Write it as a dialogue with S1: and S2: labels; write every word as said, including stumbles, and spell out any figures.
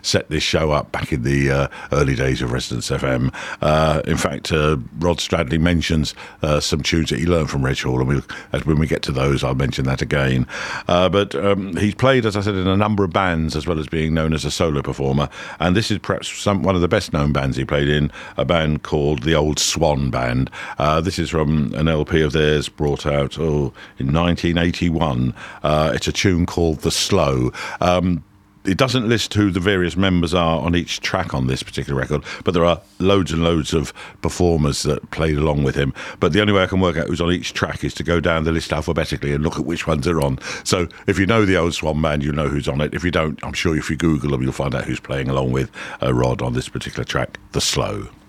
S1: set this show up back in the uh, early days of Residence F M. Uh, in fact, uh, Rod Stradley mentions uh, some tunes that he learned from Reg Hall, and we, as when we get to those, I'll mention that again. Uh, but um, he's played, as I said, in a number of bands, as well as being known as a solo performer, and this is perhaps some, one of the best-known bands he played in, a band called the Old Swan Band. Uh, this is from an L P of theirs brought out oh, in nineteen eighty-one. Uh, it's a tune called The Slow. Um, It doesn't list who the various members are on each track on this particular record, but there are loads and loads of performers that played along with him. But the only way I can work out who's on each track is to go down the list alphabetically and look at which ones are on. So if you know the Old Swan Band, you know who's on it. If you don't, I'm sure if you Google them, you'll find out who's playing along with uh, Rod on this particular track, The Slow.